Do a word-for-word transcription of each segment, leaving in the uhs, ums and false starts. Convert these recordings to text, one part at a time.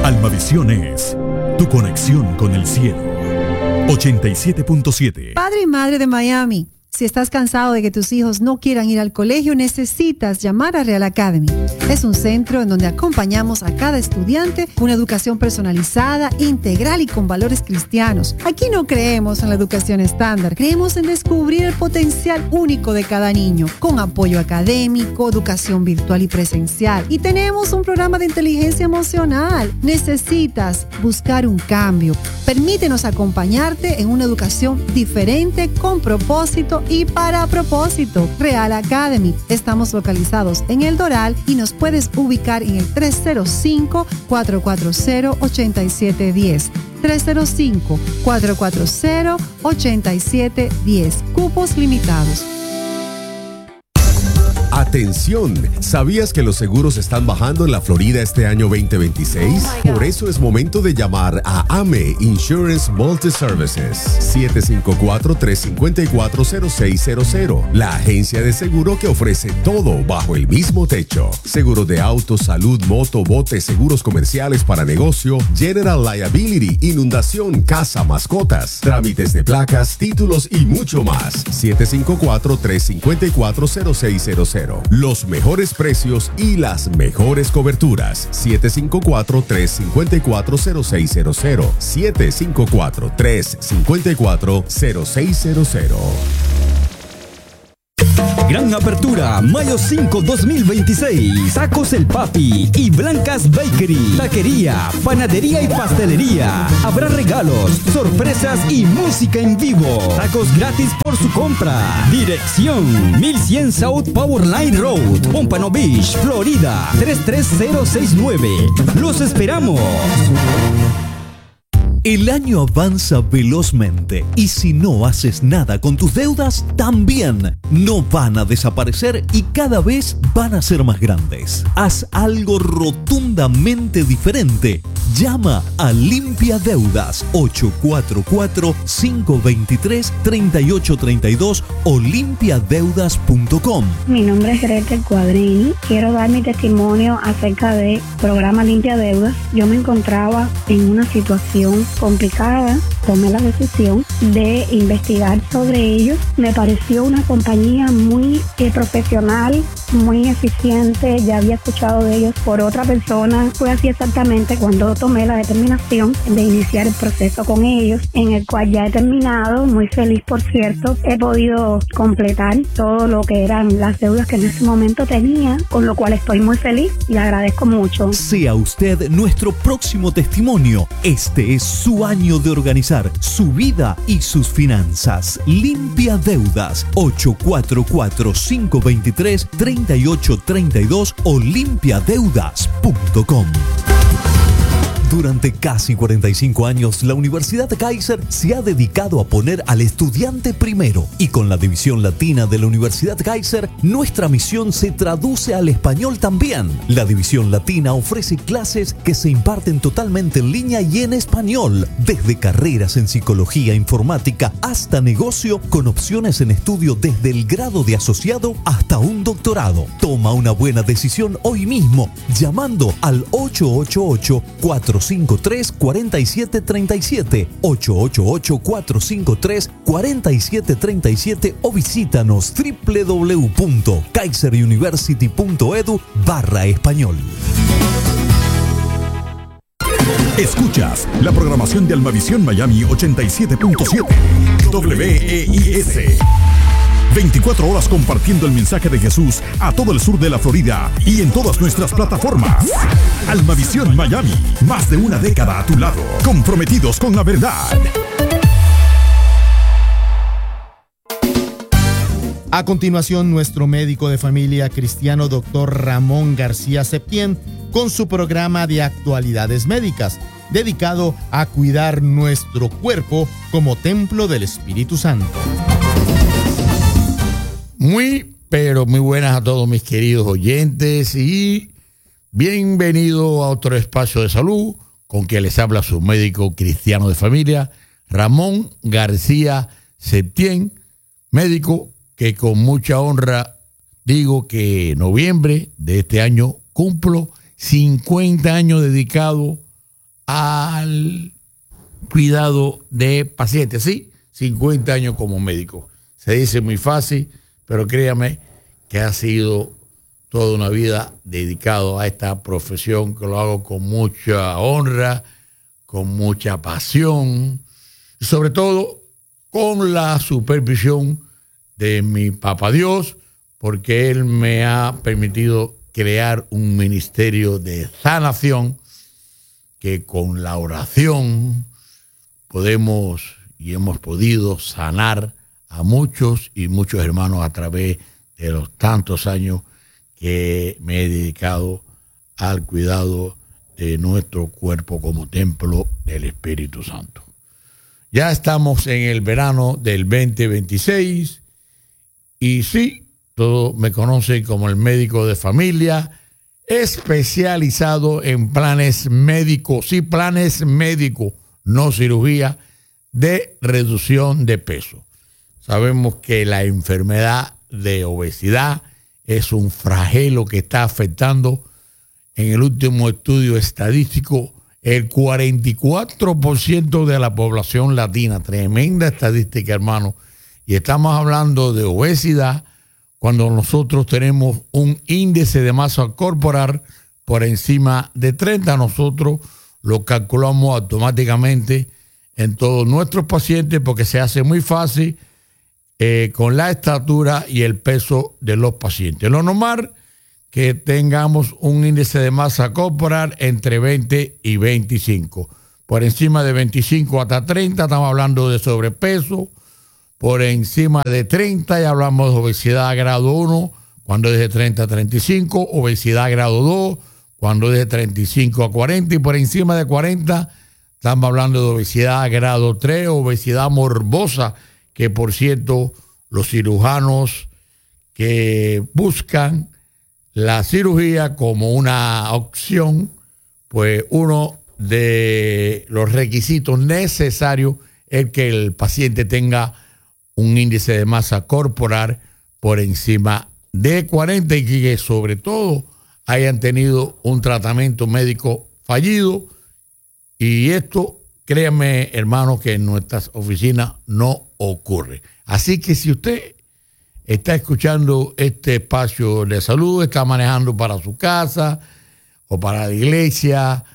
Almavisión es tu conexión con el cielo. ochenta y siete punto siete. Padre y madre de Miami, si estás cansado de que tus hijos no quieran ir al colegio, necesitas llamar a Real Academy. Es un centro en donde acompañamos a cada estudiante con una educación personalizada, integral y con valores cristianos. Aquí no creemos en la educación estándar, creemos en descubrir el potencial único de cada niño, con apoyo académico, educación virtual y presencial. Y tenemos un programa de inteligencia emocional. Necesitas buscar un cambio. Permítenos acompañarte en una educación diferente, con propósito y para propósito. Real Academy. Estamos localizados en El Doral y nos puedes ubicar en el tres cero cinco, cuatro cuatro cero, ocho siete uno cero. tres cero cinco, cuatro cuatro cero, ocho siete uno cero. Cupos limitados. Atención, ¿sabías que los seguros están bajando en la Florida este año veinte veintiséis? Oh Por eso es momento de llamar a A M E Insurance Multi-Services siete cinco cuatro, tres cinco cuatro, cero seis cero cero, la agencia de seguro que ofrece todo bajo el mismo techo. Seguros de auto, salud, moto, bote, seguros comerciales para negocio, general liability, inundación, casa, mascotas, trámites de placas, títulos y mucho más. siete cinco cuatro, tres cinco cuatro, cero seis cero cero. Los mejores precios y las mejores coberturas. siete cinco cuatro, tres cinco cuatro, cero seis cero cero. siete cinco cuatro, tres cinco cuatro, cero seis cero cero. Gran apertura, mayo cinco, dos mil veintiséis. Tacos El Papi y Blancas Bakery. Taquería, panadería y pastelería. Habrá regalos, sorpresas y música en vivo. Tacos gratis por su compra. Dirección: mil cien South Powerline Road, Pompano Beach, Florida, tres tres cero seis nueve. ¡Los esperamos! El año avanza velozmente y si no haces nada con tus deudas, también no van a desaparecer y cada vez van a ser más grandes. Haz algo rotundamente diferente. Llama a Limpia Deudas ocho cuatro cuatro, cinco dos tres, tres ocho tres dos o limpia deudas punto com. Mi nombre es Gretel Cuadrini. Quiero dar mi testimonio acerca del programa Limpia Deudas. Yo me encontraba en una situación complicada, tomé la decisión de investigar sobre ellos. Me pareció una compañía muy eh, profesional, muy eficiente. Ya había escuchado de ellos por otra persona. Fue así exactamente cuando tomé la determinación de iniciar el proceso con ellos, en el cual ya he terminado, muy feliz por cierto. He podido completar todo lo que eran las deudas que en ese momento tenía, con lo cual estoy muy feliz y agradezco mucho. Sea usted nuestro próximo testimonio. Este es su año de organizar su vida y sus finanzas. Limpia Deudas ocho cuatro cuatro, cinco dos tres, tres ocho tres dos o limpia deudas punto com. Durante casi cuarenta y cinco años, la Universidad Kaiser se ha dedicado a poner al estudiante primero. Y con la división latina de la Universidad Kaiser, nuestra misión se traduce al español también. La división latina ofrece clases que se imparten totalmente en línea y en español, desde carreras en psicología, informática, hasta negocio, con opciones en estudio desde el grado de asociado hasta un doctorado. Toma una buena decisión hoy mismo, llamando al ocho ocho ocho, cuatro cinco tres, cuatro siete tres siete, ocho ocho ocho, cuatro cinco tres, cuatro siete tres siete o visítanos doble u doble u doble u punto kaiser university punto edu barra español. Escuchas la programación de Almavisión Miami ochenta y siete punto siete W E I S. veinticuatro horas compartiendo el mensaje de Jesús a todo el sur de la Florida y en todas nuestras plataformas. Almavisión Miami, más de una década a tu lado, comprometidos con la verdad. A continuación, nuestro médico de familia cristiano, doctor Ramón García Septién, con su programa de actualidades médicas, dedicado a cuidar nuestro cuerpo como templo del Espíritu Santo. Muy, pero muy buenas a todos mis queridos oyentes y bienvenido a otro espacio de salud con que les habla su médico cristiano de familia, Ramón García Septién, médico que con mucha honra digo que en noviembre de este año cumplo cincuenta años dedicado al cuidado de pacientes. Sí, cincuenta años como médico. Se dice muy fácil, pero créame que ha sido toda una vida dedicado a esta profesión, que lo hago con mucha honra, con mucha pasión, y sobre todo con la supervisión de mi papá Dios, porque Él me ha permitido crear un ministerio de sanación que con la oración podemos y hemos podido sanar a muchos y muchos hermanos a través de los tantos años que me he dedicado al cuidado de nuestro cuerpo como templo del Espíritu Santo. Ya estamos en el verano del veinte veintiséis y sí, todos me conocen como el médico de familia, especializado en planes médicos, sí, planes médicos, no cirugía, de reducción de peso. Sabemos que la enfermedad de obesidad es un flagelo que está afectando, en el último estudio estadístico, el cuarenta y cuatro por ciento de la población latina. Tremenda estadística, hermano. Y estamos hablando de obesidad cuando nosotros tenemos un índice de masa corporal por encima de treinta. Nosotros lo calculamos automáticamente en todos nuestros pacientes porque se hace muy fácil eh, con la estatura y el peso de los pacientes. Lo normal que tengamos un índice de masa corporal entre veinte y veinticinco. Por encima de veinticinco hasta treinta estamos hablando de sobrepeso. Por encima de treinta ya hablamos de obesidad grado uno, cuando es de treinta a treinta y cinco, obesidad grado dos, cuando es de treinta y cinco a cuarenta, y por encima de cuarenta estamos hablando de obesidad grado tres, obesidad morbosa, que por cierto los cirujanos que buscan la cirugía como una opción, pues uno de los requisitos necesarios es que el paciente tenga un índice de masa corporal por encima de cuarenta y que sobre todo hayan tenido un tratamiento médico fallido. Y esto, créanme, hermanos, que en nuestras oficinas no ocurre. Así que si usted está escuchando este espacio de salud, está manejando para su casa o para la iglesia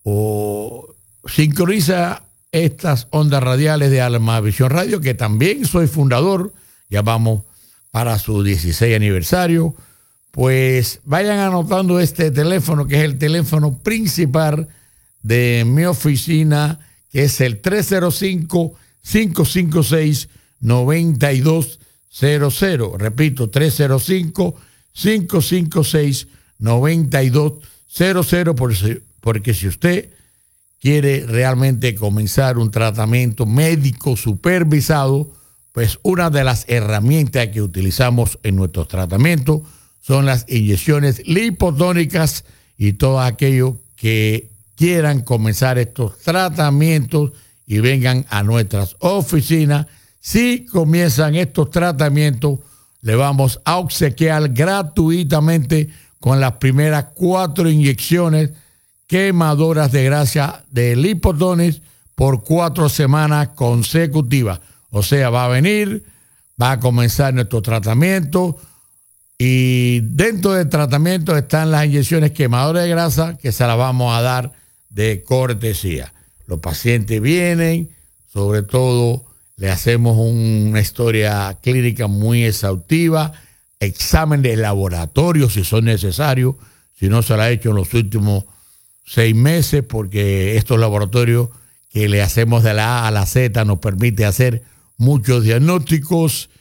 o sincroniza estas ondas radiales de Alma Visión Radio, que también soy fundador, ya vamos para su dieciséis aniversario, pues vayan anotando este teléfono, que es el teléfono principal de mi oficina, que es el tres cero cinco, cinco cinco seis, nueve dos cero cero. Repito, tres cero cinco, cinco cinco seis, nueve dos cero cero, porque si usted quiere realmente comenzar un tratamiento médico supervisado, pues una de las herramientas que utilizamos en nuestros tratamientos son las inyecciones lipotónicas, y todo aquello que quieran comenzar estos tratamientos y vengan a nuestras oficinas. Si comienzan estos tratamientos, le vamos a obsequiar gratuitamente con las primeras cuatro inyecciones quemadoras de grasa de lipotones por cuatro semanas consecutivas. O sea, va a venir, va a comenzar nuestro tratamiento, y dentro del tratamiento están las inyecciones quemadoras de grasa que se las vamos a dar de cortesía. Los pacientes vienen, sobre todo le hacemos una historia clínica muy exhaustiva, examen de laboratorio si son necesarios, si no se la ha hecho en los últimos seis meses, porque estos laboratorios que le hacemos de la A a la Z nos permite hacer muchos diagnósticos,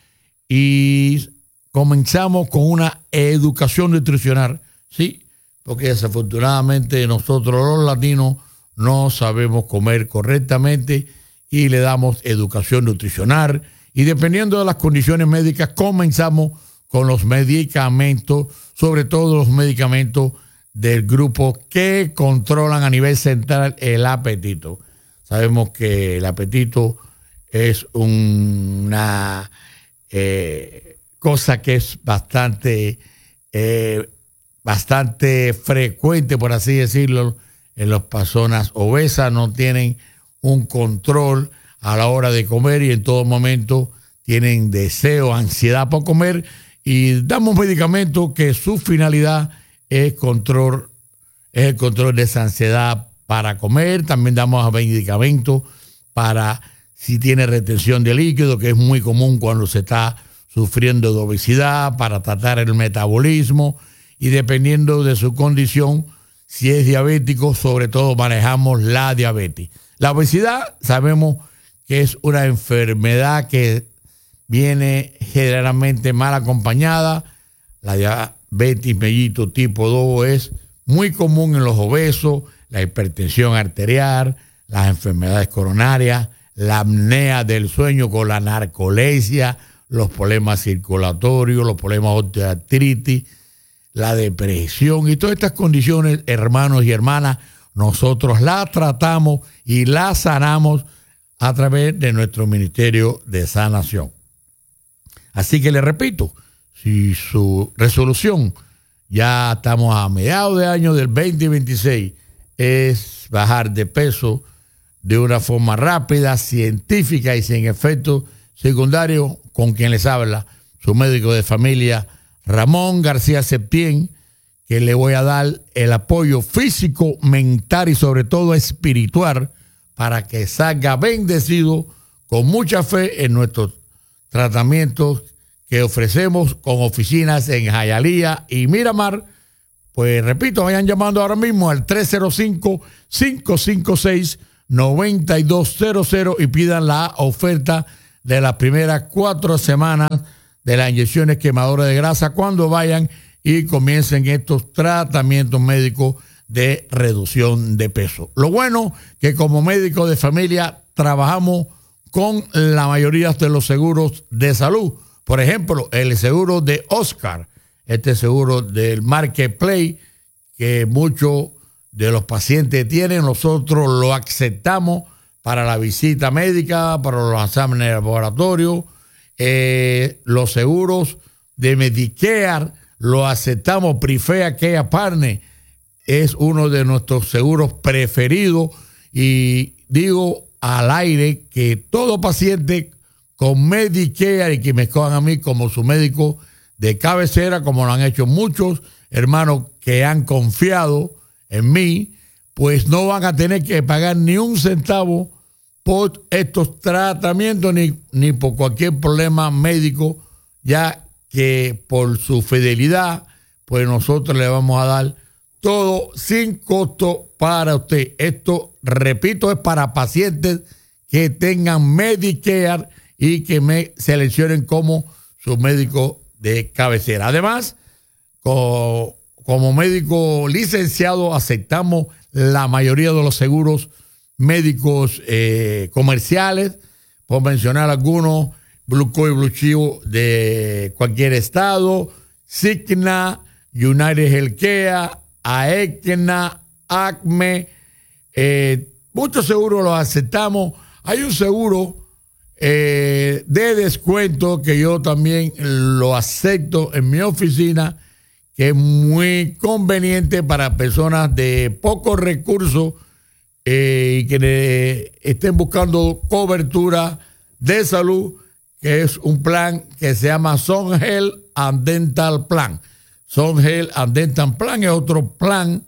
y comenzamos con una educación nutricional, ¿sí? Porque desafortunadamente nosotros los latinos no sabemos comer correctamente, y le damos educación nutricional, y dependiendo de las condiciones médicas comenzamos con los medicamentos, sobre todo los medicamentos del grupo que controlan a nivel central el apetito. Sabemos que el apetito es una eh, cosa que es bastante, eh, bastante frecuente, por así decirlo, en las personas obesas, no tienen un control a la hora de comer y en todo momento tienen deseo, ansiedad por comer, y damos medicamentos que su finalidad es control, es el control de esa ansiedad para comer. También damos medicamentos para si tiene retención de líquido, que es muy común cuando se está sufriendo de obesidad, para tratar el metabolismo, y dependiendo de su condición, si es diabético, sobre todo manejamos la diabetes. La obesidad sabemos que es una enfermedad que viene generalmente mal acompañada. La diabetes mellito tipo dos es muy común en los obesos, la hipertensión arterial, las enfermedades coronarias, la apnea del sueño con la narcolepsia, los problemas circulatorios, los problemas de osteoartritis, la depresión y todas estas condiciones, hermanos y hermanas, nosotros las tratamos y las sanamos a través de nuestro Ministerio de Sanación. Así que le repito, si su resolución, ya estamos a mediados de año del veinte veintiséis, es bajar de peso de una forma rápida, científica y sin efectos secundarios, con quien les habla su médico de familia, Ramón García Septién, que le voy a dar el apoyo físico, mental y sobre todo espiritual para que salga bendecido con mucha fe en nuestros tratamientos que ofrecemos con oficinas en Hialeah y Miramar. Pues repito, vayan llamando ahora mismo al tres cero cinco, cinco cinco seis, nueve dos cero cero y pidan la oferta de las primeras cuatro semanas de las inyecciones quemadoras de grasa cuando vayan y comiencen estos tratamientos médicos de reducción de peso. Lo bueno que como médico de familia trabajamos con la mayoría de los seguros de salud. Por ejemplo, el seguro de Oscar, este seguro del Marketplace que muchos de los pacientes tienen, nosotros lo aceptamos para la visita médica, para los exámenes de laboratorio. Eh, los seguros de Medicare lo aceptamos. Prefea Care Partner es uno de nuestros seguros preferidos y digo al aire que todo paciente con Medicare y que me escojan a mí como su médico de cabecera, como lo han hecho muchos hermanos que han confiado en mí, pues no van a tener que pagar ni un centavo por estos tratamientos ni, ni por cualquier problema médico, ya que por su fidelidad, pues nosotros le vamos a dar todo sin costo para usted. Esto, repito, es para pacientes que tengan Medicare y que me seleccionen como su médico de cabecera. Además, co- como médico licenciado, aceptamos la mayoría de los seguros médicos eh, comerciales, por mencionar algunos: Blue Cross y Blue Shield de cualquier estado, Cigna, United Healthcare, Aetna, Acme, eh, muchos seguros los aceptamos. Hay un seguro eh, de descuento que yo también lo acepto en mi oficina, que es muy conveniente para personas de pocos recursos eh, y que eh, estén buscando cobertura de salud, que es un plan que se llama Sun Health and Dental Plan. Sun Health and Dental Plan es otro plan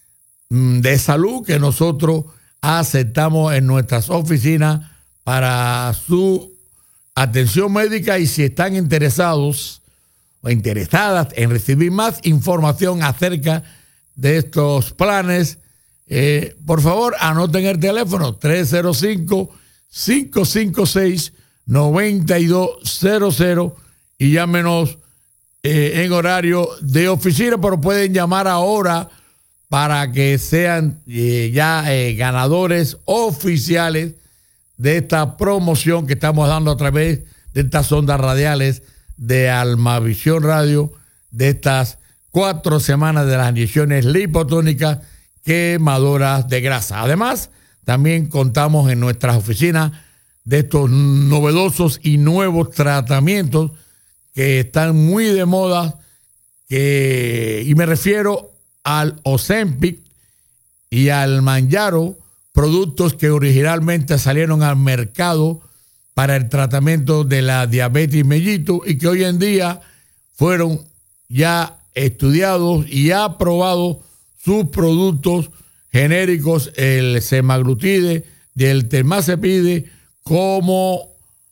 mm, de salud que nosotros aceptamos en nuestras oficinas para su atención médica, y si están interesados o interesadas en recibir más información acerca de estos planes, eh, por favor anoten el teléfono tres cero cinco, cinco cinco seis, nueve dos cero cero y llámenos eh, en horario de oficina, pero pueden llamar ahora para que sean eh, ya eh, ganadores oficiales de esta promoción que estamos dando a través de estas ondas radiales de Almavisión Radio, de estas cuatro semanas de las inyecciones lipotónicas quemadoras de grasa. Además, también contamos en nuestras oficinas de estos novedosos y nuevos tratamientos que están muy de moda, que, y me refiero al Ozempic y Almanjaro, productos que originalmente salieron al mercado para el tratamiento de la diabetes mellitus y que hoy en día fueron ya estudiados y aprobados sus productos genéricos, el semaglutide del temazepide, como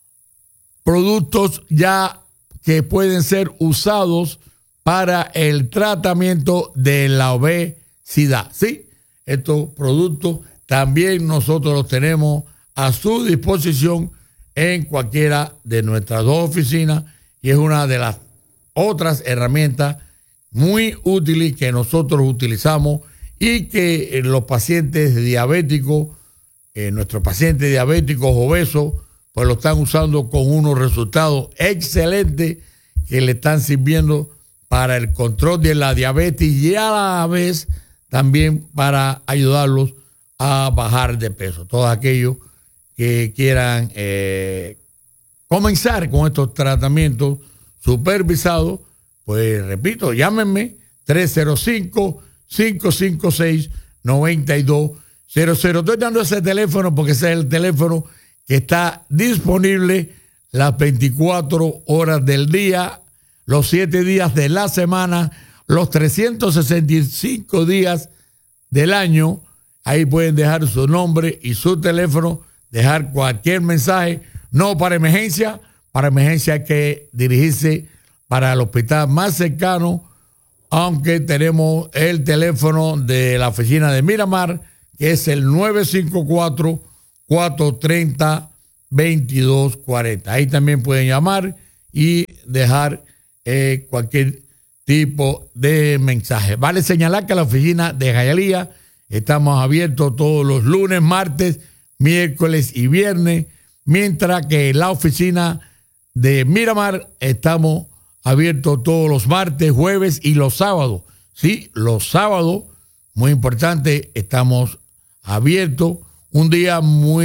productos ya que pueden ser usados para el tratamiento de la obesidad. Sí, estos productos también nosotros los tenemos a su disposición en cualquiera de nuestras dos oficinas y es una de las otras herramientas muy útiles que nosotros utilizamos y que los pacientes diabéticos, eh, nuestros pacientes diabéticos obesos, pues lo están usando con unos resultados excelentes que le están sirviendo para el control de la diabetes y a la vez también para ayudarlos a bajar de peso. Todos aquellos que quieran eh, comenzar con estos tratamientos supervisados, pues repito, llámenme tres cero cinco, cinco cinco seis, nueve dos cero cero. Estoy dando ese teléfono porque ese es el teléfono que está disponible las veinticuatro horas del día, los siete días de la semana, los trescientos sesenta y cinco días del año. Ahí pueden dejar su nombre y su teléfono, dejar cualquier mensaje, no para emergencia. Para emergencia hay que dirigirse para el hospital más cercano, aunque tenemos el teléfono de la oficina de Miramar, que es el nueve cinco cuatro, cuatro tres cero, dos dos cuatro cero. Ahí también pueden llamar y dejar eh, cualquier tipo de mensaje. Vale señalar que la oficina de Hialeah estamos abiertos todos los lunes, martes, miércoles y viernes, mientras que la oficina de Miramar estamos abiertos todos los martes, jueves y los sábados. Sí, los sábados, muy importante, estamos abiertos. Un día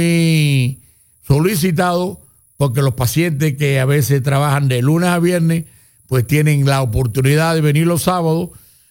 muy solicitado porque los pacientes que a veces trabajan de lunes a viernes, pues tienen la oportunidad de venir los sábados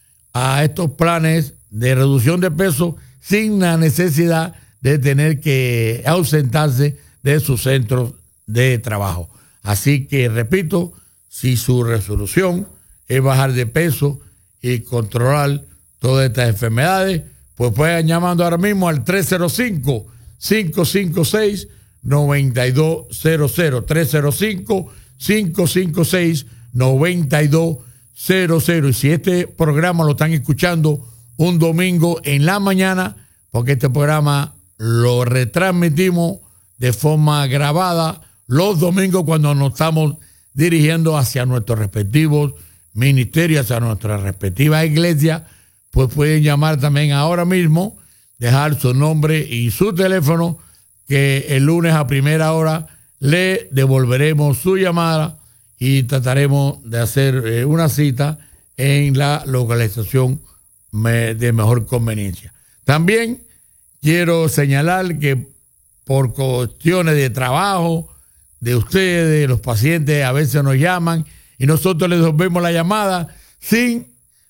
a estos planes de reducción de peso sin la necesidad de tener que ausentarse de sus centros de trabajo. Así que, repito, si su resolución es bajar de peso y controlar todas estas enfermedades, pues pueden llamando ahora mismo al tres cero cinco, cinco cinco seis, nueve dos cero cero, tres cero cinco, cinco cinco seis, nueve dos cero cero. Y si este programa lo están escuchando un domingo en la mañana, porque este programa lo retransmitimos de forma grabada los domingos cuando nos estamos dirigiendo hacia nuestros respectivos ministerios, hacia nuestras respectivas iglesias, pues pueden llamar también ahora mismo, dejar su nombre y su teléfono, que el lunes a primera hora le devolveremos su llamada y trataremos de hacer eh, una cita en la localización me, de mejor conveniencia. También quiero señalar que por cuestiones de trabajo de ustedes, los pacientes, a veces nos llaman y nosotros les devolvemos la llamada sin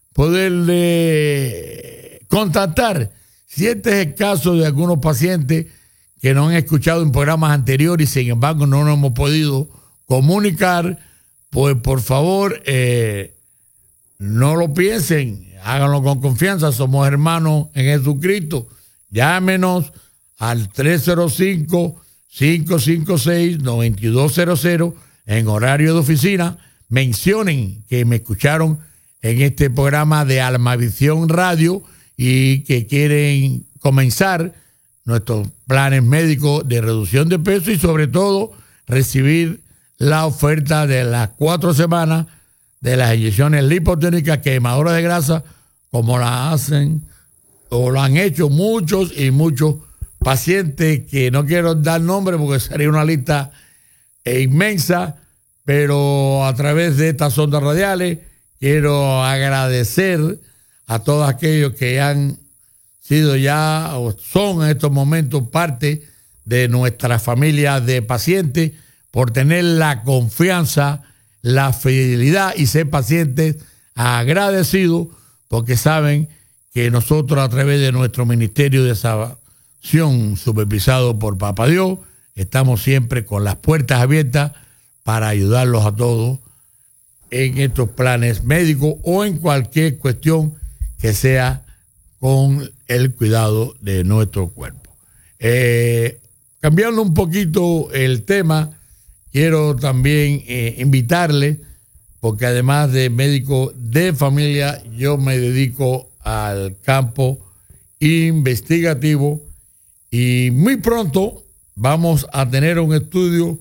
poderle contactar. Si este es el caso de algunos pacientes que no han escuchado en programas anteriores y sin embargo no nos hemos podido comunicar, pues por favor eh, no lo piensen, háganlo con confianza, somos hermanos en Jesucristo. Llámenos al tres cero cinco, cinco cinco seis, nueve dos cero cero en horario de oficina. Mencionen que me escucharon en este programa de Almavisión Radio y que quieren comenzar nuestros planes médicos de reducción de peso y sobre todo recibir la oferta de las cuatro semanas de las inyecciones lipotécnicas quemadoras de grasa, como la hacen o lo han hecho muchos y muchos pacientes que no quiero dar nombre porque sería una lista inmensa, pero a través de estas ondas radiales quiero agradecer a todos aquellos que han sido ya o son en estos momentos parte de nuestra familia de pacientes por tener la confianza, la fidelidad y ser pacientes agradecidos porque saben que nosotros a través de nuestro Ministerio de Salvación, supervisado por Papá Dios, estamos siempre con las puertas abiertas para ayudarlos a todos en estos planes médicos o en cualquier cuestión que sea con el cuidado de nuestro cuerpo. Eh, cambiando un poquito el tema, quiero también eh, invitarle, porque además de médico de familia, yo me dedico al campo investigativo y muy pronto vamos a tener un estudio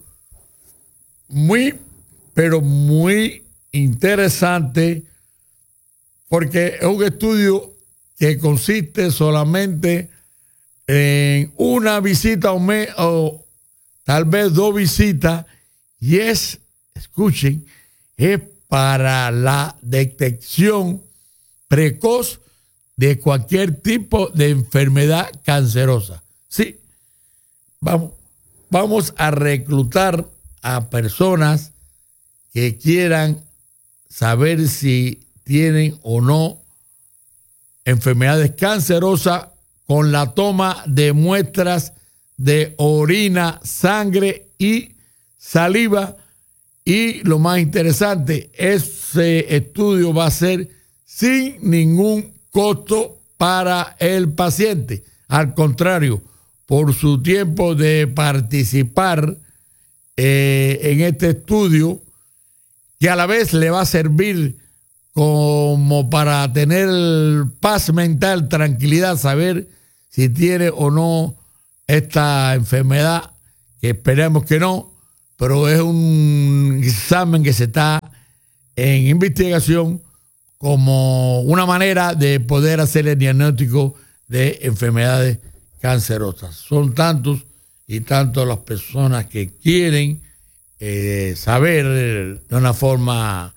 muy, pero muy interesante, porque es un estudio que consiste solamente en una visita un mes o tal vez dos visitas, y es, escuchen, es para la detección precoz de cualquier tipo de enfermedad cancerosa. Sí, vamos, vamos a reclutar a personas que quieran saber si tienen o no enfermedades cancerosas con la toma de muestras de orina, sangre y saliva. Y lo más interesante, ese estudio va a ser sin ningún costo para el paciente. Al contrario, por su tiempo de participar eh, en este estudio, que a la vez le va a servir como para tener paz mental, tranquilidad, saber si tiene o no esta enfermedad, que esperemos que no, pero es un examen que se está en investigación como una manera de poder hacer el diagnóstico de enfermedades cancerosas. Son tantos y tantos las personas que quieren eh, saber de una forma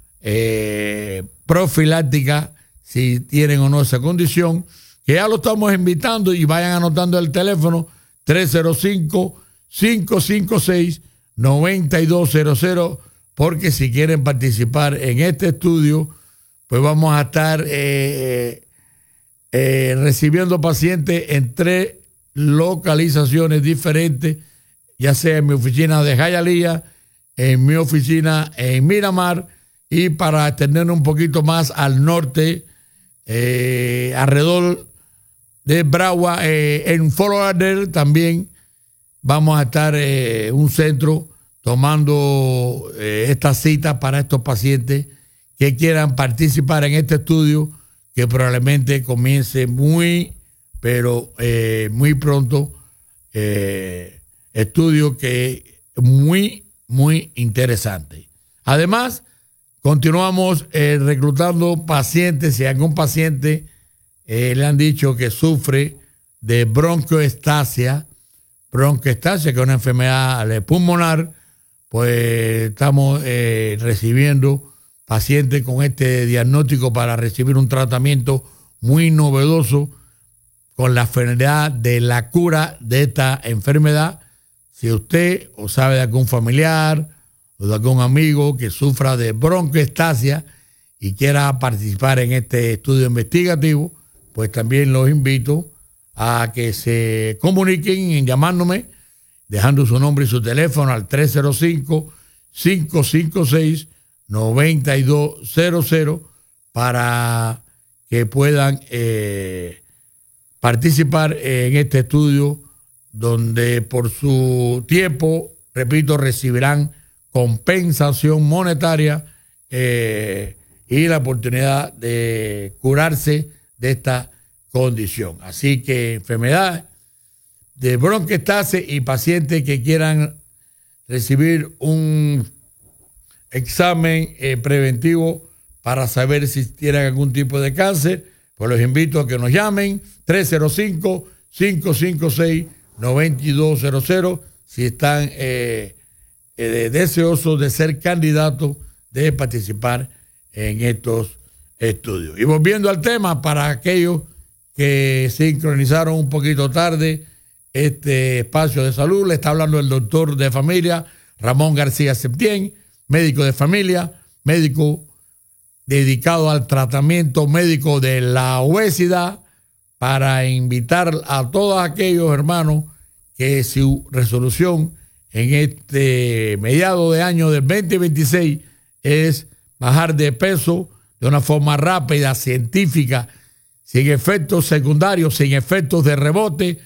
eh, profiláctica si tienen o no esa condición, que ya lo estamos invitando, y vayan anotando el teléfono tres cero cinco, cinco cinco seis, nueve dos cero cero, porque si quieren participar en este estudio, pues vamos a estar eh, eh, recibiendo pacientes en tres localizaciones diferentes, ya sea en mi oficina de Hialeah, en mi oficina en Miramar, y para extendernos un poquito más al norte, eh, alrededor de Broward, eh, en Fort Lauderdale también vamos a estar en eh, un centro tomando eh, estas citas para estos pacientes que quieran participar en este estudio, que probablemente comience muy, pero eh, muy pronto. Eh, estudio que es muy, muy interesante. Además, continuamos eh, reclutando pacientes. Si algún paciente eh, le han dicho que sufre de broncoestasia, broncoestasia, que es una enfermedad pulmonar, pues estamos eh, recibiendo pacientes con este diagnóstico para recibir un tratamiento muy novedoso con la finalidad de la cura de esta enfermedad. Si usted o sabe de algún familiar o de algún amigo que sufra de broncoestasia y quiera participar en este estudio investigativo, pues también los invito a que se comuniquen en llamándome, dejando su nombre y su teléfono al tres cero cinco, cinco cinco seis, nueve dos cero cero para que puedan eh, participar en este estudio, donde por su tiempo, repito, recibirán compensación monetaria eh, y la oportunidad de curarse de esta condición. Así que enfermedades de broncoestasia y pacientes que quieran recibir un examen eh, preventivo para saber si tienen algún tipo de cáncer, pues los invito a que nos llamen tres cero cinco, cinco cinco seis, nueve dos cero cero si están eh, eh, deseosos de ser candidatos de participar en estos estudios. Y volviendo al tema, para aquellos que sincronizaron un poquito tarde este espacio de salud, le está hablando el doctor de familia Ramón García Septién, médico de familia, médico dedicado al tratamiento médico de la obesidad, para invitar a todos aquellos hermanos que su resolución en este mediado de año del veinte veintiséis es bajar de peso de una forma rápida, científica, sin efectos secundarios, sin efectos de rebote,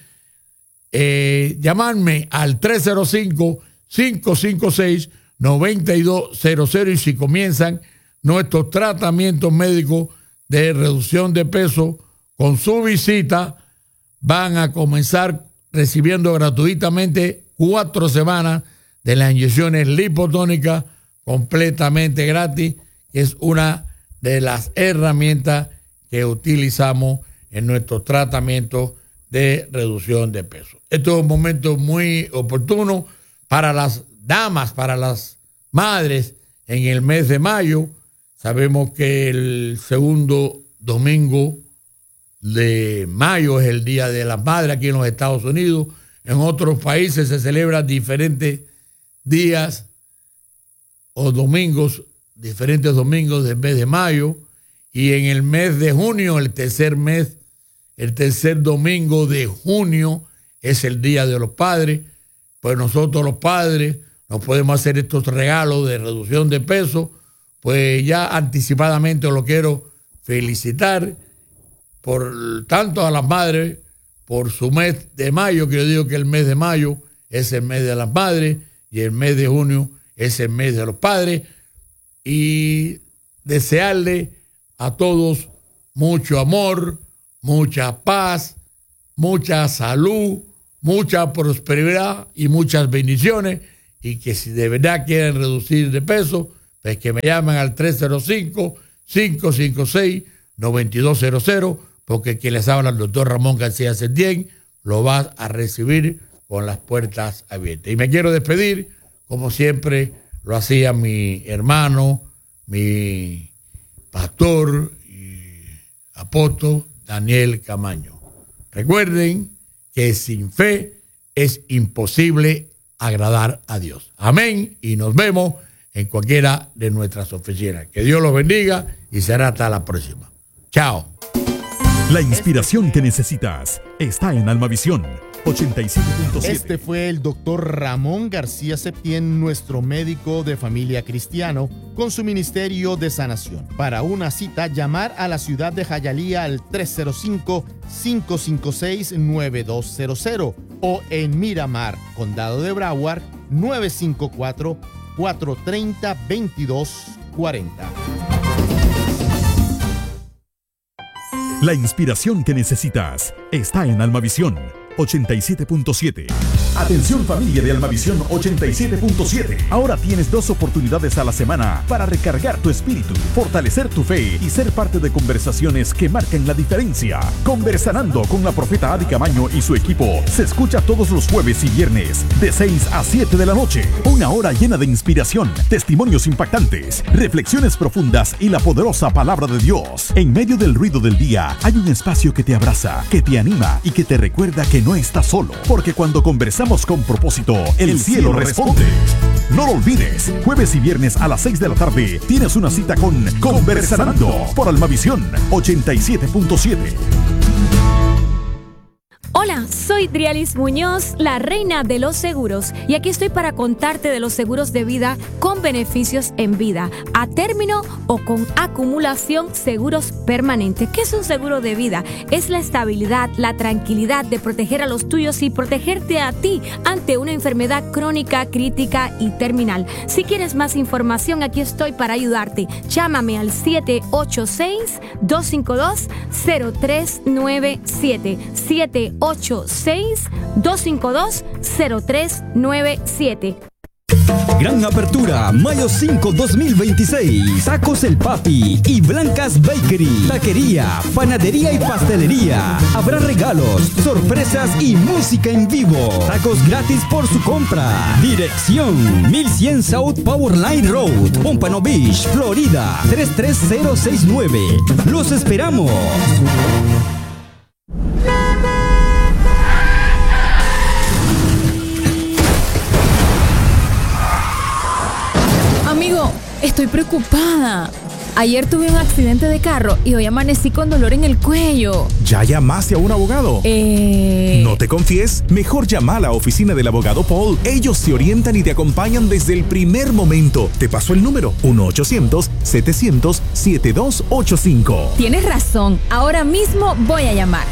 eh, llamarme al tres cero cinco, cinco cinco seis, nueve dos cero cero y si comienzan nuestros tratamientos médicos de reducción de peso, con su visita van a comenzar recibiendo gratuitamente cuatro semanas de las inyecciones lipotónicas completamente gratis, que es una de las herramientas que utilizamos en nuestros tratamientos de reducción de peso. Esto es un momento muy oportuno para las damas, para las madres en el mes de mayo. Sabemos que el segundo domingo de mayo es el Día de las Madres aquí en los Estados Unidos. En otros países se celebran diferentes días o domingos, diferentes domingos del mes de mayo, y en el mes de junio, el tercer mes, el tercer domingo de junio es el Día de los Padres. Pues nosotros los padres nos podemos hacer estos regalos de reducción de peso. Pues ya anticipadamente lo quiero felicitar por tanto a las madres por su mes de mayo, que yo digo que el mes de mayo es el mes de las madres y el mes de junio es el mes de los padres, y desearle a todos mucho amor, mucha paz, mucha salud, mucha prosperidad y muchas bendiciones, y que si de verdad quieren reducir de peso, pues que me llamen al tres cero cinco, cinco cinco seis, nueve dos cero cero, porque quien les habla, el doctor Ramón García Septién, lo va a recibir con las puertas abiertas. Y me quiero despedir, como siempre lo hacía mi hermano, mi pastor y apóstol Daniel Camaño. Recuerden que sin fe es imposible agradar a Dios. Amén, y nos vemos en cualquiera de nuestras oficinas. Que Dios los bendiga y será hasta la próxima. Chao. La inspiración que necesitas está en Almavisión ochenta y siete punto siete. Este fue el doctor Ramón García Septién, nuestro médico de familia cristiano, con su ministerio de sanación. Para una cita, llamar a la ciudad de Hialeah al tres cero cinco, cinco cinco seis, nueve dos cero cero o en Miramar, Condado de Broward, nueve cinco cuatro, cuatro tres cero, dos dos cuatro cero. La inspiración que necesitas está en Almavisión ochenta y siete punto siete. Atención familia de Almavisión ochenta y siete punto siete. Ahora tienes dos oportunidades a la semana para recargar tu espíritu, fortalecer tu fe y ser parte de conversaciones que marcan la diferencia. Conversando con la profeta Adi Camaño y su equipo se escucha todos los jueves y viernes de seis a siete de la noche. Una hora llena de inspiración, testimonios impactantes, reflexiones profundas y la poderosa palabra de Dios. En medio del ruido del día hay un espacio que te abraza, que te anima y que te recuerda que no estás solo, porque cuando conversamos con propósito, el, el cielo, cielo responde. responde. No lo olvides, jueves y viernes a las seis de la tarde tienes una cita con Conversando por Almavisión ochenta y siete punto siete. Hola, soy Drialis Muñoz, la reina de los seguros, y aquí estoy para contarte de los seguros de vida con beneficios en vida, a término o con acumulación, seguros permanentes. ¿Qué es un seguro de vida? Es la estabilidad, la tranquilidad de proteger a los tuyos y protegerte a ti ante una enfermedad crónica, crítica y terminal. Si quieres más información, aquí estoy para ayudarte. Llámame al siete ocho seis, dos cinco dos, cero tres nueve siete, siete ocho seis, dos cinco dos, cero tres nueve siete. Gran apertura, mayo cinco dos mil veintiséis. Tacos El Papi y Blancas Bakery. Taquería, panadería y pastelería. Habrá regalos, sorpresas y música en vivo. Tacos gratis por su compra. Dirección mil cien South Powerline Road, Pompano Beach, Florida, tres tres cero seis nueve. Los esperamos. Amigo, estoy preocupada. Ayer tuve un accidente de carro y hoy amanecí con dolor en el cuello. ¿Ya llamaste a un abogado? Eh... No te confíes, mejor llama a la oficina del abogado Paul. Ellos te orientan y te acompañan desde el primer momento. Te paso el número uno ochocientos setecientos siete dos ocho cinco. Tienes razón, ahora mismo voy a llamar.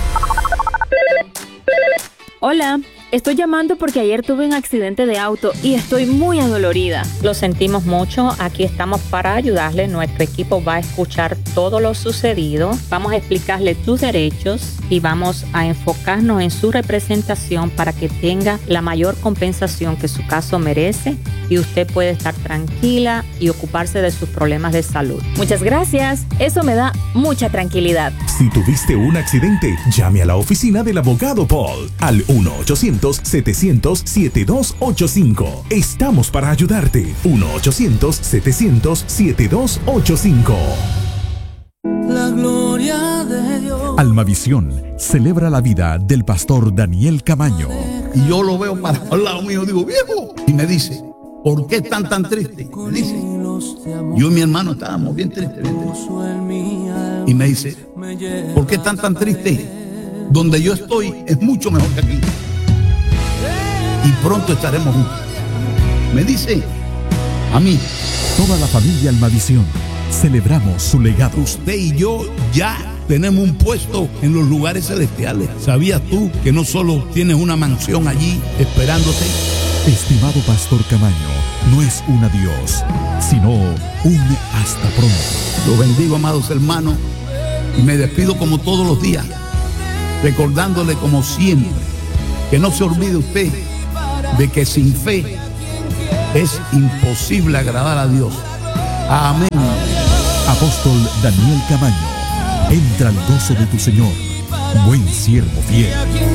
Hola, estoy llamando porque ayer tuve un accidente de auto y estoy muy adolorida. Lo sentimos mucho, aquí estamos para ayudarle. Nuestro equipo va a escuchar todo lo sucedido, vamos a explicarle tus derechos y vamos a enfocarnos en su representación para que tenga la mayor compensación que su caso merece y usted puede estar tranquila y ocuparse de sus problemas de salud. Muchas gracias, eso me da mucha tranquilidad. Si tuviste un accidente, llame a la oficina del abogado Paul al uno ochocientos setecientos siete dos ocho cinco. Estamos para ayudarte. uno ochocientos setecientos siete dos ocho cinco. La gloria de Dios. Almavisión celebra la vida del pastor Daniel Camaño. Y yo lo veo para al lado mío, digo, viejo. Y me dice, ¿por qué están tan tristes? Me dice, yo y mi hermano estábamos bien tristes, bien tristes. Y me dice, ¿por qué están tan tristes? Donde yo estoy es mucho mejor que aquí. Y pronto estaremos juntos. Me dice a mí. Toda la familia Almavisión celebramos su legado. Usted y yo ya tenemos un puesto en los lugares celestiales. ¿Sabías tú que no solo tienes una mansión allí esperándote? Estimado pastor Camaño, no es un adiós, sino un hasta pronto. Lo bendigo, amados hermanos, y me despido como todos los días, recordándole como siempre que no se olvide usted de que sin fe es imposible agradar a Dios. Amén. Apóstol Daniel Camaño, entra al gozo de tu Señor, buen siervo fiel.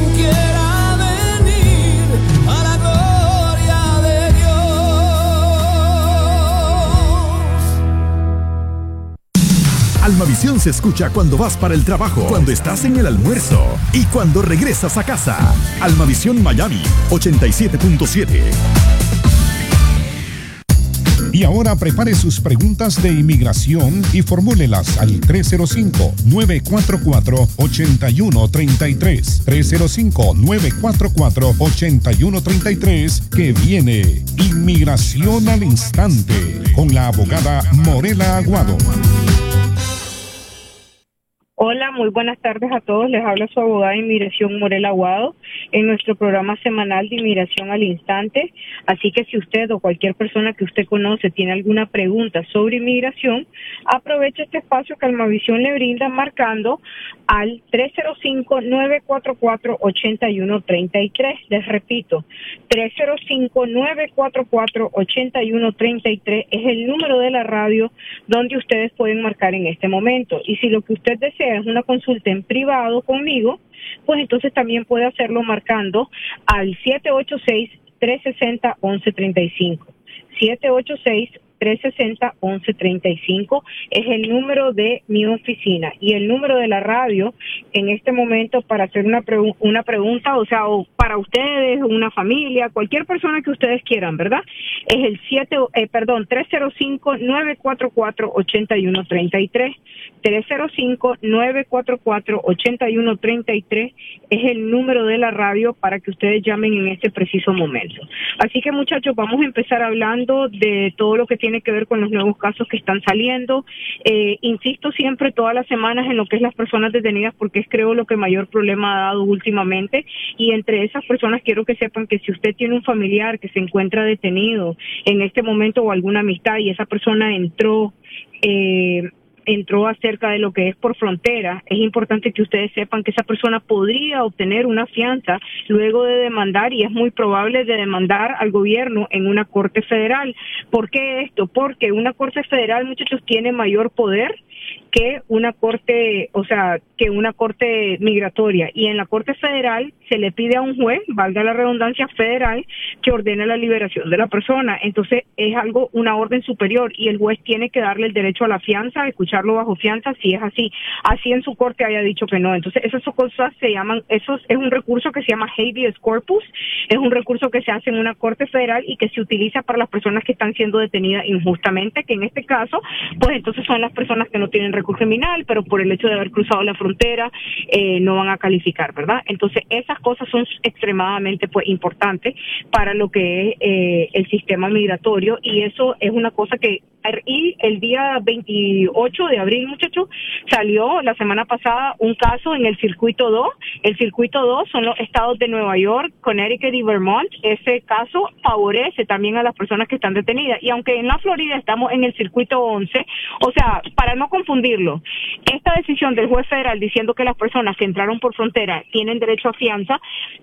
Almavisión se escucha cuando vas para el trabajo, cuando estás en el almuerzo y cuando regresas a casa. Almavisión Miami ochenta y siete punto siete. Y ahora prepare sus preguntas de inmigración y formúlelas al tres cero cinco, nueve cuatro cuatro, ocho uno tres tres. tres cero cinco, nueve cuatro cuatro, ocho uno tres tres, que viene Inmigración al Instante con la abogada Morela Aguado. Hola, muy buenas tardes a todos. Les habla su abogada de inmigración Morela Aguado en nuestro programa semanal de Inmigración al Instante. Así que si usted o cualquier persona que usted conoce tiene alguna pregunta sobre inmigración, aproveche este espacio que Almavisión le brinda marcando al tres cero cinco, nueve cuatro cuatro, ocho uno tres tres. Les repito, tres cero cinco, nueve cuatro cuatro, ocho uno tres tres es el número de la radio donde ustedes pueden marcar en este momento. Y si lo que usted desea es una consulta en privado conmigo, pues entonces también puede hacerlo marcando al siete ocho seis, tres seis cero, once treinta y cinco. siete ocho seis, tres seis cero, once treinta y cinco es el número de mi oficina, y el número de la radio en este momento para hacer una, pregu- una pregunta, o sea, o para ustedes, una familia, cualquier persona que ustedes quieran, ¿verdad? Es el siete, eh, perdón, tres cero cinco, nueve cuatro cuatro, ocho uno tres tres. tres cero cinco, nueve cuatro cuatro, ocho uno tres tres es el número de la radio para que ustedes llamen en este preciso momento. Así que, muchachos, vamos a empezar hablando de todo lo que tiene que ver con los nuevos casos que están saliendo. Eh, insisto siempre todas las semanas en lo que es las personas detenidas, porque es, creo, lo que mayor problema ha dado últimamente, y entre esas personas quiero que sepan que si usted tiene un familiar que se encuentra detenido en este momento o alguna amistad y esa persona entró eh, entró acerca de lo que es por frontera, es importante que ustedes sepan que esa persona podría obtener una fianza luego de demandar, y es muy probable de demandar al gobierno en una corte federal. ¿Por qué esto? Porque una corte federal, muchachos, tiene mayor poder que una corte, o sea, que una corte migratoria. Y en la corte federal se le pide a un juez, valga la redundancia, federal, que ordene la liberación de la persona. Entonces es algo, una orden superior, y el juez tiene que darle el derecho a la fianza, escucharlo bajo fianza, si es así. Así en su corte haya dicho que no. Entonces esas cosas se llaman, eso es un recurso que se llama habeas corpus, es un recurso que se hace en una corte federal y que se utiliza para las personas que están siendo detenidas injustamente, que en este caso, pues entonces son las personas que no tienen récord criminal, pero por el hecho de haber cruzado la frontera eh, no van a calificar, ¿verdad? Entonces esas cosas son extremadamente pues importantes para lo que es eh, el sistema migratorio, y eso es una cosa que, y el día veintiocho de abril, muchachos, salió la semana pasada un caso en el circuito dos. El circuito dos son los estados de Nueva York, Connecticut y Vermont. Ese caso favorece también a las personas que están detenidas, y aunque en la Florida estamos en el circuito once, o sea, para no confundirlo, esta decisión del juez federal diciendo que las personas que entraron por frontera tienen derecho a fianza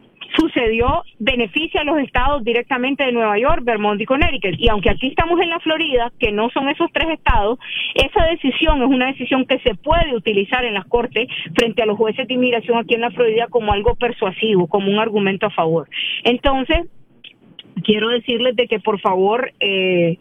sucedió, beneficia a los estados directamente de Nueva York, Vermont y Connecticut. Y aunque aquí estamos en la Florida, que no son esos tres estados, esa decisión es una decisión que se puede utilizar en las cortes frente a los jueces de inmigración aquí en la Florida como algo persuasivo, como un argumento a favor. Entonces, quiero decirles de que por favor, eh,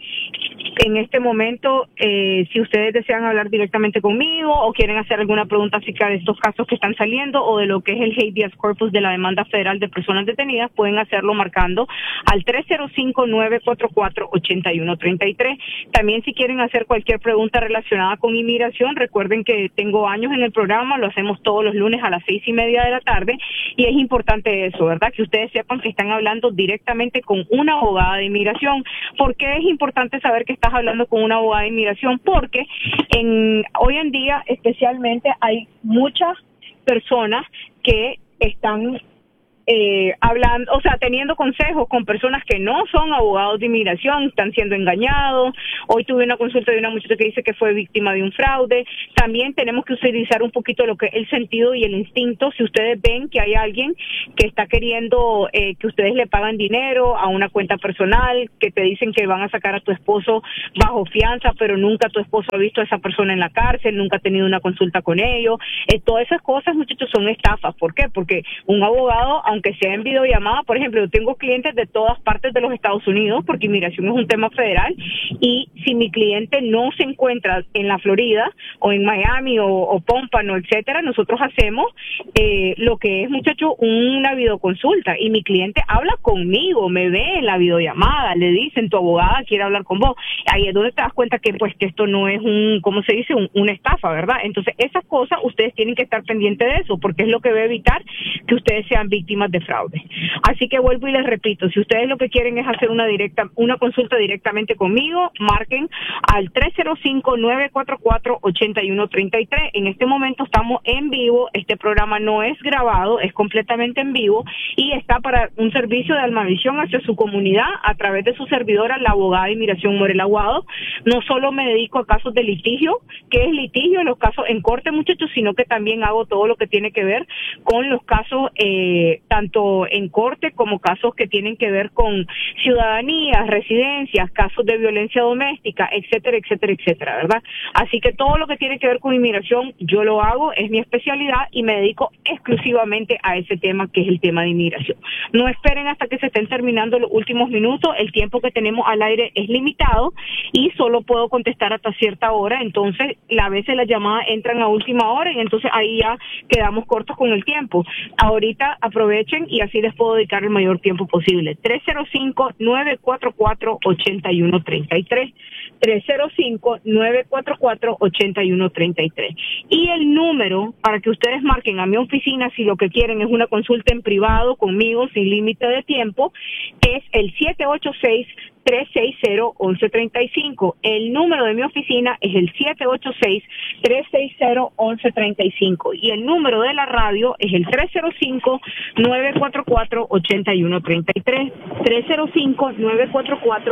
en este momento, eh, si ustedes desean hablar directamente conmigo o quieren hacer alguna pregunta acerca de estos casos que están saliendo o de lo que es el habeas corpus de la demanda federal de personas detenidas, pueden hacerlo marcando al tres cero cinco, nueve cuatro cuatro, ocho uno tres tres. También si quieren hacer cualquier pregunta relacionada con inmigración, recuerden que tengo años en el programa, lo hacemos todos los lunes a las seis y media de la tarde, y es importante eso, ¿verdad? Que ustedes sepan que están hablando directamente con una abogada de inmigración. ¿Por qué es importante saber que estás hablando con una abogada de inmigración? Porque en hoy en día especialmente hay muchas personas que están eh, hablando, o sea, teniendo consejos con personas que no son abogados de inmigración, están siendo engañados. Hoy tuve una consulta de una muchacha que dice que fue víctima de un fraude. También tenemos que utilizar un poquito lo que es el sentido y el instinto. Si ustedes ven que hay alguien que está queriendo eh, que ustedes le pagan dinero a una cuenta personal, que te dicen que van a sacar a tu esposo bajo fianza, pero nunca tu esposo ha visto a esa persona en la cárcel, nunca ha tenido una consulta con ellos, eh, todas esas cosas, muchachos, son estafas. ¿Por qué? Porque un abogado, aunque sea en videollamada, por ejemplo, yo tengo clientes de todas partes de los Estados Unidos, porque inmigración es un tema federal, y si mi cliente no se encuentra en la Florida o en Miami o, o Pómpano, etcétera, nosotros hacemos eh, lo que es, muchacho, una videoconsulta, y mi cliente habla conmigo, me ve en la videollamada, le dicen, tu abogada quiere hablar con vos. Ahí es donde te das cuenta que pues que esto no es un, ¿cómo se dice? Un, una estafa, ¿verdad? Entonces esas cosas ustedes tienen que estar pendientes de eso, porque es lo que va a evitar que ustedes sean víctimas de fraude. Así que vuelvo y les repito, si ustedes lo que quieren es hacer una directa, una consulta directamente conmigo, marquen al tres cero cinco, nueve cuatro cuatro, ocho uno tres tres. En este momento estamos en vivo, este programa no es grabado, es completamente en vivo, y está para un servicio de Almavisión hacia su comunidad a través de su servidora, la abogada de inmigración Morel Aguado. No solo me dedico a casos de litigio, que es litigio, los casos en corte, muchachos, sino que también hago todo lo que tiene que ver con los casos eh, tanto en corte como casos que tienen que ver con ciudadanía, residencias, casos de violencia doméstica, etcétera, etcétera, etcétera, ¿verdad? Así que todo lo que tiene que ver con inmigración yo lo hago, es mi especialidad, y me dedico exclusivamente a ese tema, que es el tema de inmigración. No esperen hasta que se estén terminando los últimos minutos, el tiempo que tenemos al aire es limitado y solo puedo contestar hasta cierta hora, entonces a veces las llamadas entran a última hora y entonces ahí ya quedamos cortos con el tiempo. Ahorita aprovechen y así les puedo dedicar el mayor tiempo posible. tres cero cinco, nueve cuatro cuatro, ocho uno tres tres. tres cero cinco, nueve cuatro cuatro, ocho uno tres tres. Y el número para que ustedes marquen a mi oficina si lo que quieren es una consulta en privado conmigo sin límite de tiempo es el siete ocho seis, tres seis cero, once treinta y cinco. El número de mi oficina es el siete ocho seis, tres seis cero, once treinta y cinco. Y el número de la radio es el tres cero cinco, nueve cuatro cuatro, ocho uno tres tres. tres cero cinco, nueve cuatro cuatro,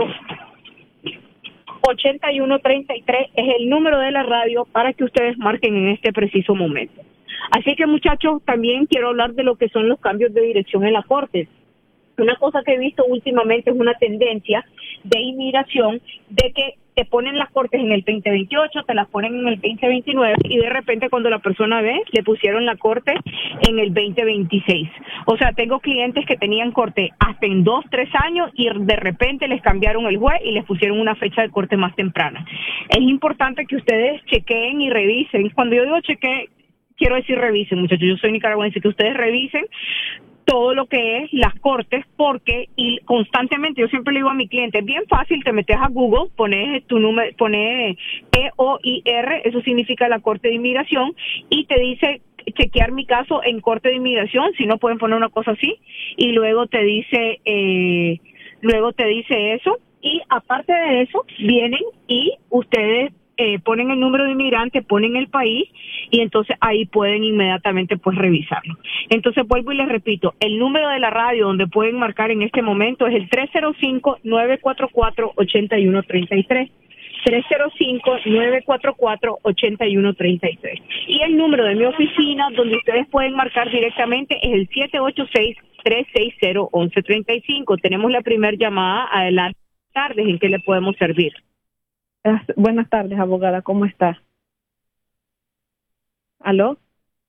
ocho uno tres tres es el número de la radio para que ustedes marquen en este preciso momento. Así que, muchachos, también quiero hablar de lo que son los cambios de dirección en la corte. Una cosa que he visto últimamente es una tendencia de inmigración de que te ponen las cortes en el veinte veintiocho, te las ponen en el veinte veintinueve y de repente cuando la persona ve, le pusieron la corte en el veinte veintiséis. O sea, tengo clientes que tenían corte hasta en dos, tres años y de repente les cambiaron el juez y les pusieron una fecha de corte más temprana. Es importante que ustedes chequeen y revisen. Cuando yo digo chequeen, quiero decir revisen, muchachos, yo soy nicaragüense, que ustedes revisen todo lo que es las cortes, porque y constantemente, yo siempre le digo a mi cliente, es bien fácil, te metes a Google, pones tu número, pones E O I R, eso significa la Corte de Inmigración, y te dice chequear mi caso en Corte de Inmigración, si no pueden poner una cosa así, y luego te dice, eh, luego te dice eso, y aparte de eso, vienen y ustedes Eh, ponen el número de inmigrante, ponen el país y entonces ahí pueden inmediatamente pues revisarlo. Entonces vuelvo y les repito, el número de la radio donde pueden marcar en este momento es el tres cero cinco, nueve cuatro cuatro, ocho uno tres tres. tres cero cinco, nueve cuatro cuatro, ocho uno tres tres. Y el número de mi oficina donde ustedes pueden marcar directamente es el siete ocho seis, tres seis cero, uno uno tres cinco. Tenemos la primera llamada. Adelante, tardes, ¿en qué le podemos servir? Buenas tardes, abogada, ¿cómo está? ¿Aló?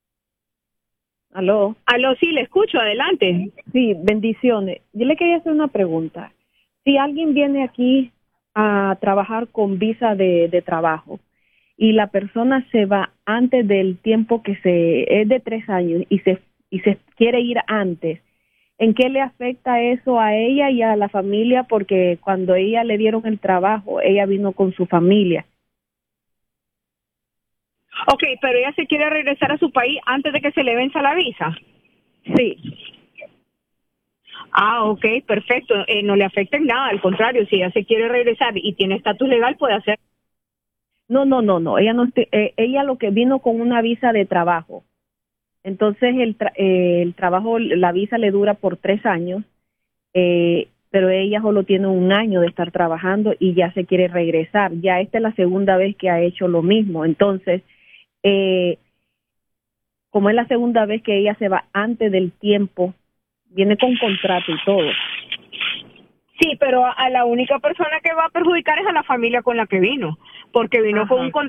¿Aló? Aló, sí, le escucho, adelante. Sí, bendiciones. Yo le quería hacer una pregunta. Si alguien viene aquí a trabajar con visa de, de trabajo y la persona se va antes del tiempo que se es de tres años y se y se quiere ir antes, ¿en qué le afecta eso a ella y a la familia? Porque cuando ella le dieron el trabajo, ella vino con su familia. Ok, pero ella se quiere regresar a su país antes de que se le venza la visa. Sí. Ah, ok, perfecto. Eh, no le afecta en nada, al contrario, si ella se quiere regresar y tiene estatus legal, puede hacer. No, no, no, no. Ella no, eh, ella lo que vino con una visa de trabajo. Entonces el, tra eh, el trabajo, la visa le dura por tres años, eh, pero ella solo tiene un año de estar trabajando y ya se quiere regresar. Ya esta es la segunda vez que ha hecho lo mismo. Entonces, eh, como es la segunda vez que ella se va antes del tiempo, viene con contrato y todo. Sí, pero a la única persona que va a perjudicar es a la familia con la que vino, porque vino Ajá. con un contrato